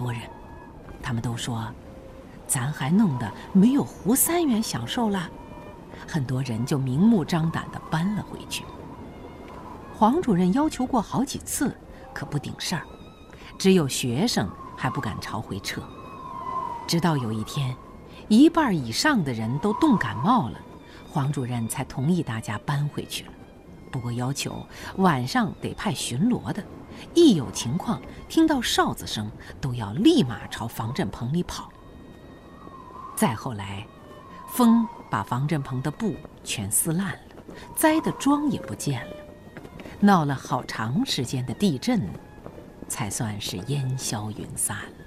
多人，他们都说，咱还弄得没有胡3元享受了。很多人就明目张胆地搬了回去。黄主任要求过好几次，可不顶事儿，只有学生还不敢朝回撤。直到有一天，1半以上的人都冻感冒了，黄主任才同意大家搬回去了。不过要求晚上得派巡逻的，一有情况听到哨子声都要立马朝防震棚里跑。再后来，风把防震棚的布全撕烂了，栽的桩也不见了，闹了好长时间的地震，才算是烟消云散了。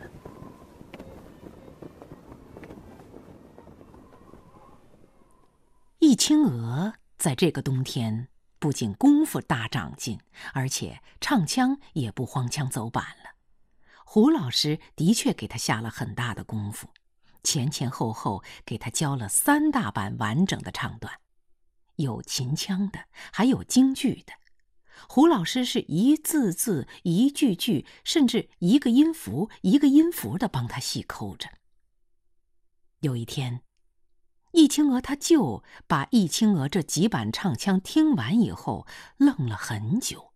易清娥在这个冬天不仅功夫大长进，而且唱腔也不荒腔走板了。胡老师的确给他下了很大的功夫，前前后后给他教了3大版完整的唱段，有秦腔的，还有京剧的。胡老师是一字字、一句句，甚至一个音符一个音符地帮他细抠着。有一天，易清娥他舅把易清娥这几版唱腔听完以后，愣了很久。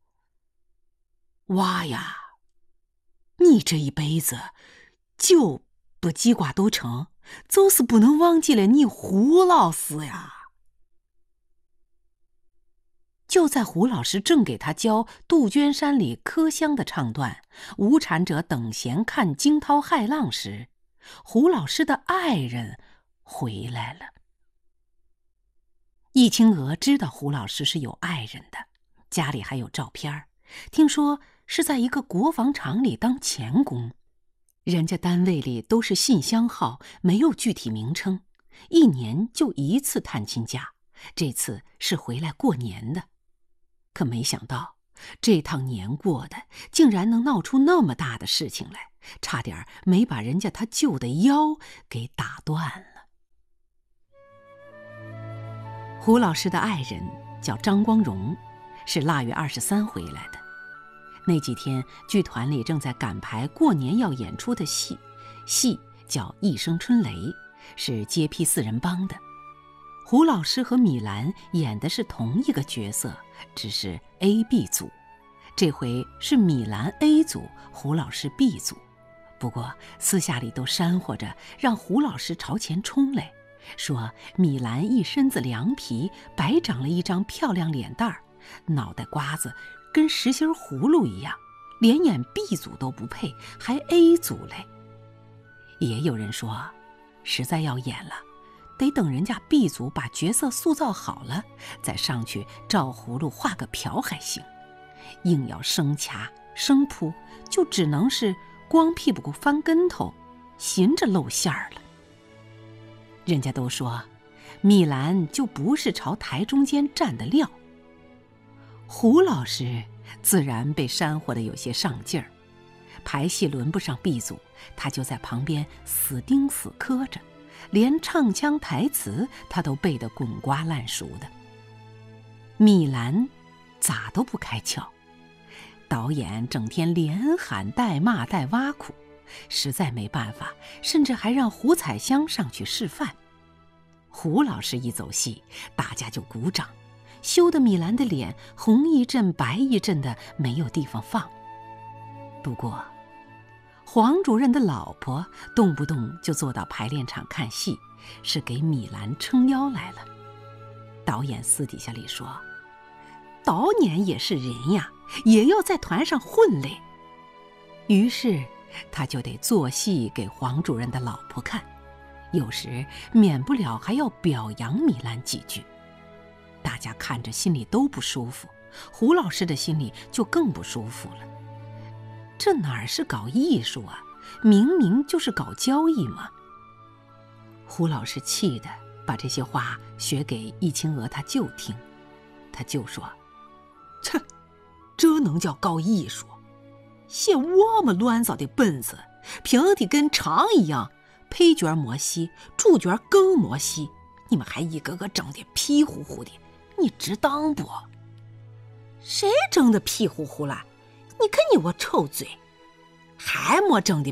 娃呀，你这一辈子就不记挂都成，就是不能忘记了你胡老师呀。就在胡老师正给他教杜鹃山里柯乡的唱段无产者等闲看惊涛骇浪时，胡老师的爱人回来了。易清娥知道胡老师是有爱人的，家里还有照片，听说是在一个国防厂里当钳工，人家单位里都是信箱号，没有具体名称，1年就1次探亲假，这次是回来过年的。可没想到这趟年过的竟然能闹出那么大的事情来，差点没把人家他舅的腰给打断了。胡老师的爱人叫张光荣，是腊月23回来的。那几天剧团里正在赶排过年要演出的戏叫《一声春雷》，是街批4人帮的。胡老师和米兰演的是同一个角色，只是 A、B 组。这回是米兰 A 组，胡老师 B 组。不过私下里都煽和着让胡老师朝前冲来，说米兰一身子凉皮，白长了一张漂亮脸蛋儿，脑袋瓜子跟实心葫芦一样，连演 B 组都不配，还 A 组嘞。也有人说，实在要演了，得等人家 B 组把角色塑造好了，再上去照葫芦画个瓢还行。硬要生掐生扑，就只能是光屁股翻跟头，寻着露馅儿了。人家都说米兰就不是朝台中间站的料。胡老师自然被煽和的有些上劲儿，排戏轮不上 B 组，他就在旁边死盯死磕着，连唱腔台词他都背得滚瓜烂熟的。米兰咋都不开窍，导演整天连喊带骂带挖苦，实在没办法，甚至还让胡彩香上去示范。胡老师一走戏，大家就鼓掌，羞得米兰的脸红一阵白一阵的，没有地方放。不过黄主任的老婆动不动就坐到排练场看戏，是给米兰撑腰来了。导演私底下里说，导演也是人呀，也要在团上混嘞。于是他就得做戏给黄主任的老婆看，有时免不了还要表扬米兰几句。大家看着心里都不舒服，胡老师的心里就更不舒服了。这哪是搞艺术啊，明明就是搞交易嘛。胡老师气得把这些话学给易清娥他舅听，他舅说，切，这能叫搞艺术？写我们乱糟的本子，拼的跟肠一样，配角没戏，主角更没戏，你们还一个个整得皮乎乎的，你值当不？谁整得皮乎乎了？你看你我臭嘴，还没整得